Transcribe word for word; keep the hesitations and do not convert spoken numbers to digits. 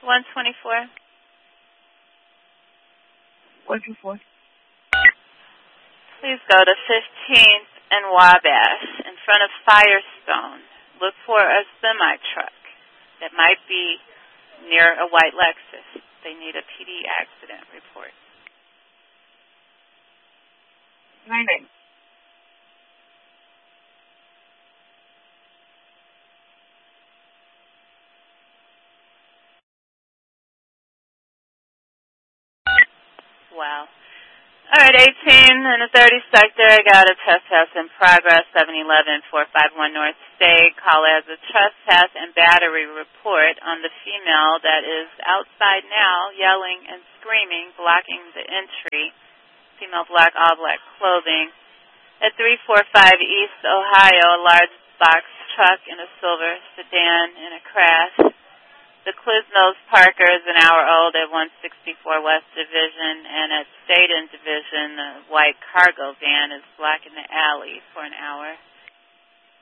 one twenty-four. one two four. Please go to fifteenth and Wabash in front of Firestone. Look for a semi-truck that might be near a white Lexus. They need a P D accident report. nine nine. Wow. All right, eighteen in the thirty sector. I got a trespass in progress, seven eleven four five one North State. Call as a trespass and battery report on the female that is outside now yelling and screaming, blocking the entry. Female black, all black clothing. At three forty-five East Ohio, a large box truck in a silver sedan in a crash. The Quiznos Parker is an hour old at one sixty-four West Division, and at Staten Division, a white cargo van is blocking the alley for an hour.